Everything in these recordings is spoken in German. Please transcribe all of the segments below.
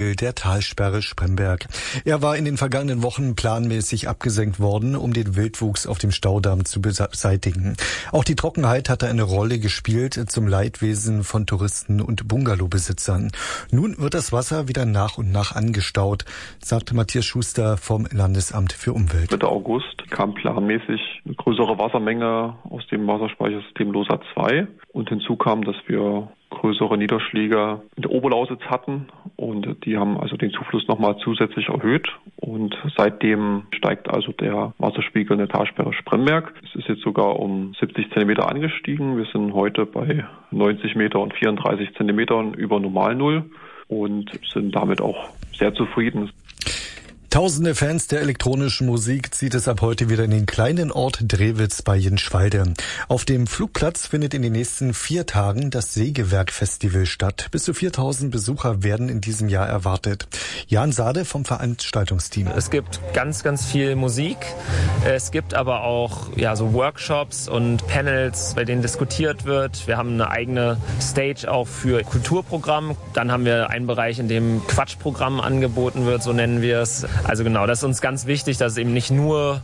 Festival der Talsperre Spremberg. Er war in den vergangenen Wochen planmäßig abgesenkt worden, um den Wildwuchs auf dem Staudamm zu beseitigen. Auch die Trockenheit hatte eine Rolle gespielt zum Leidwesen von Touristen und Bungalowbesitzern. Nun wird das Wasser wieder nach und nach angestaut, sagte Matthias Schuster vom Landesamt für Umwelt. Mitte August kam planmäßig eine größere Wassermenge aus dem Wasserspeichersystem Losa 2 und hinzu kam, dass wir größere Niederschläge in der Oberlausitz hatten und die haben also den Zufluss nochmal zusätzlich erhöht und seitdem steigt also der Wasserspiegel in der Talsperre Spremberg. Es ist jetzt sogar um 70 Zentimeter angestiegen. Wir sind heute bei 90 Meter und 34 Zentimetern über Normalnull und sind damit auch sehr zufrieden. Tausende Fans der elektronischen Musik zieht es ab heute wieder in den kleinen Ort Drewitz bei Jenschwalde. Auf dem Flugplatz findet in den nächsten 4 Tagen das Sägewerk-Festival statt. Bis zu 4000 Besucher werden in diesem Jahr erwartet. Jan Sade vom Veranstaltungsteam. Es gibt ganz, ganz viel Musik. Es gibt aber auch so Workshops und Panels, bei denen diskutiert wird. Wir haben eine eigene Stage auch für Kulturprogramm. Dann haben wir einen Bereich, in dem Quatschprogramm angeboten wird, so nennen wir es. Also genau, das ist uns ganz wichtig, dass es eben nicht nur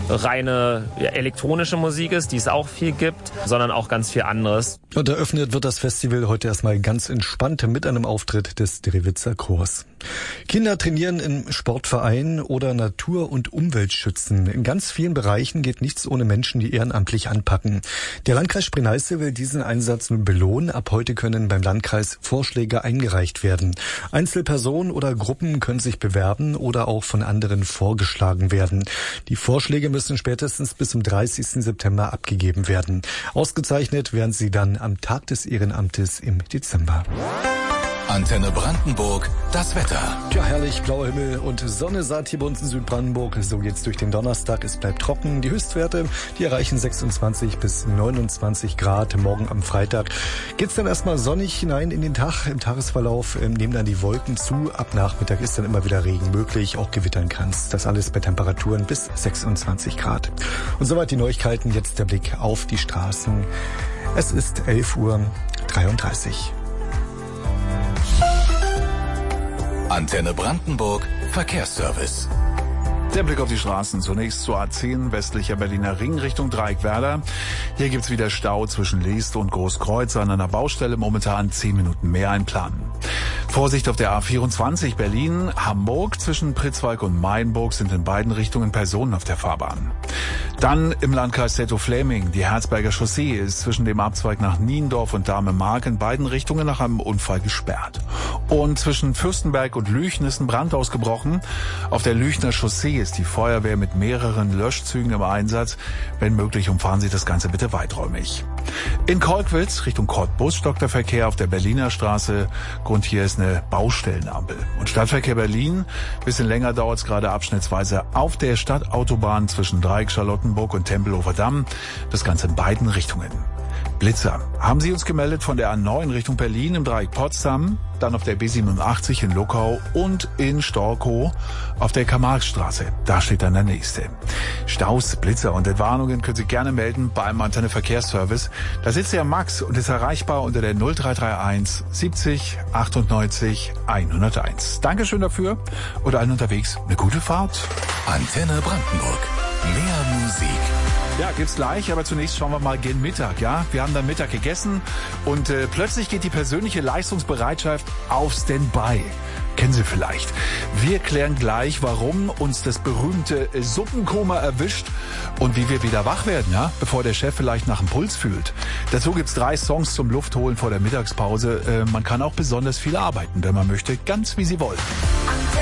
reine elektronische Musik ist, die es auch viel gibt, sondern auch ganz viel anderes. Und eröffnet wird das Festival heute erstmal ganz entspannt mit einem Auftritt des Drewitzer Chors. Kinder trainieren im Sportverein oder Natur- und Umweltschützen. In ganz vielen Bereichen geht nichts ohne Menschen, die ehrenamtlich anpacken. Der Landkreis Spree-Neiße will diesen Einsatz nun belohnen. Ab heute können beim Landkreis Vorschläge eingereicht werden. Einzelpersonen oder Gruppen können sich bewerben oder auch von anderen vorgeschlagen werden. Die Vorschläge müssen spätestens bis zum 30. September abgegeben werden. Ausgezeichnet werden sie dann am Tag des Ehrenamtes im Dezember. Antenne Brandenburg, das Wetter. Tja, herrlich, blauer Himmel und Sonne saht hier bei uns in Südbrandenburg. So geht's durch den Donnerstag. Es bleibt trocken. Die Höchstwerte, die erreichen 26 bis 29 Grad. Morgen am Freitag geht's dann erstmal sonnig hinein in den Tag. Im Tagesverlauf nehmen dann die Wolken zu. Ab Nachmittag ist dann immer wieder Regen möglich, auch gewittern kann's. Das alles bei Temperaturen bis 26 Grad. Und soweit die Neuigkeiten. Jetzt der Blick auf die Straßen. Es ist 11:33 Uhr. Antenne Brandenburg, Verkehrsservice. Der Blick auf die Straßen. Zunächst zur A10, westlicher Berliner Ring Richtung Dreieckwerder. Hier gibt's wieder Stau zwischen Leest und Großkreuz an einer Baustelle. Momentan 10 Minuten mehr einplanen. Vorsicht auf der A24 Berlin-Hamburg. Zwischen Pritzwalk und Mainburg sind in beiden Richtungen Personen auf der Fahrbahn. Dann im Landkreis Dettow-Fläming. Die Herzberger Chaussee ist zwischen dem Abzweig nach Niendorf und Dahme-Mark in beiden Richtungen nach einem Unfall gesperrt. Und zwischen Fürstenberg und Lüchen ist ein Brand ausgebrochen. Auf der Lüchner Chaussee ist die Feuerwehr mit mehreren Löschzügen im Einsatz. Wenn möglich, umfahren Sie das Ganze bitte weiträumig. In Kolkwitz Richtung Cottbus stockt der Verkehr auf der Berliner Straße. Grund hier ist eine Baustellenampel. Und Stadtverkehr Berlin, bisschen länger dauert es gerade abschnittsweise auf der Stadtautobahn zwischen Dreieck, Charlottenburg und Tempelhofer Damm. Das Ganze in beiden Richtungen. Blitzer haben Sie uns gemeldet von der A9 Richtung Berlin im Dreieck Potsdam, dann auf der B87 in Luckau und in Storkow auf der Karl-Marx-Straße. Da steht dann der nächste. Staus, Blitzer und Entwarnungen können Sie gerne melden beim Antenne Verkehrsservice. Da sitzt der Max und ist erreichbar unter der 0331 70 98 101. Dankeschön dafür und allen unterwegs eine gute Fahrt. Antenne Brandenburg. Mehr Musik. Ja, gibt's gleich, aber zunächst schauen wir mal gen Mittag, ja? Wir haben dann Mittag gegessen und plötzlich geht die persönliche Leistungsbereitschaft auf Standby. Kennen Sie vielleicht. Wir klären gleich, warum uns das berühmte Suppenkoma erwischt und wie wir wieder wach werden, ja? Bevor der Chef vielleicht nach dem Puls fühlt. Dazu gibt's 3 Songs zum Luftholen vor der Mittagspause. Man kann auch besonders viel arbeiten, wenn man möchte, ganz wie Sie wollen.